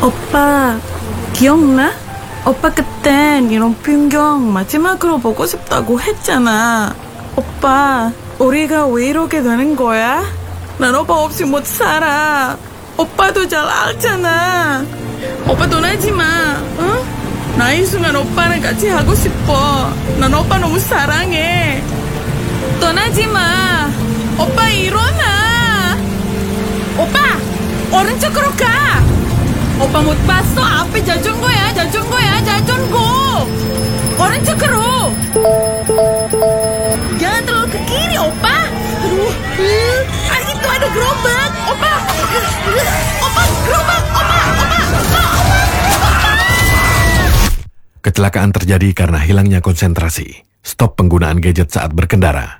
오빠, 기억나? 오빠 그땐 이런 풍경 마지막으로 보고 싶다고 했잖아. 오빠, 우리가 왜 이렇게 되는 거야? 난 오빠 없이 못 살아. 오빠도 잘 알잖아. 오빠 떠나지 마, 응? 나 이 순간 오빠랑 같이 하고 싶어. 난 오빠 너무 사랑해. 떠나지 마. 오빠 일어나. 오빠, 오른쪽으로 가. 오빠 못 봤어? 앞에 자전거야, 자전거야, 자전거. 오른쪽으로. Jangan terlalu ke kiri, opa. Aduh, itu ada gerobak, opa. Opa, gerobak, opa. Kecelakaan terjadi karena hilangnya konsentrasi. Stop penggunaan gadget saat berkendara.